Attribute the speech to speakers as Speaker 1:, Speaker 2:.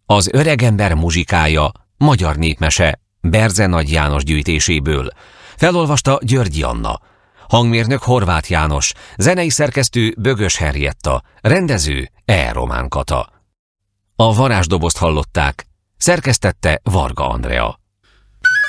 Speaker 1: Az öregember muzsikája, magyar népmese, Berze Nagy János gyűjtéséből. Felolvasta Györgyi Anna. Hangmérnök Horváth János, zenei szerkesztő Bögös Henrietta, rendező E. Román Kata. A varázsdobozt hallották, szerkesztette Varga Andrea.